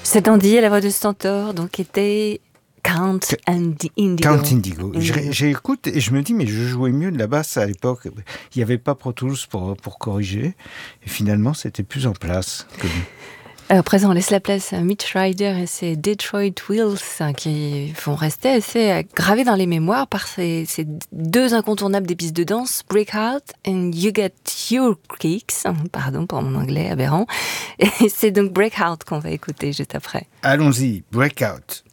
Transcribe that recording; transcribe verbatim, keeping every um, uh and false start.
C'est Andy à la voix de Stentor, donc était Count Indi- Indigo. Count Indigo. Indigo. J'ai- J'écoute et je me dis, mais je jouais mieux de la basse à l'époque. Il n'y avait pas Pro Tools pour, pour corriger. Et finalement, c'était plus en place. Que... À présent, on laisse la place à Mitch Ryder et ses Detroit Wheels hein, qui vont rester assez euh, gravés dans les mémoires par ces, ces deux incontournables des pistes de danse, Breakout and You Get Your Kicks. Pardon pour mon anglais aberrant. Et c'est donc Breakout qu'on va écouter juste après. Allons-y, Breakout.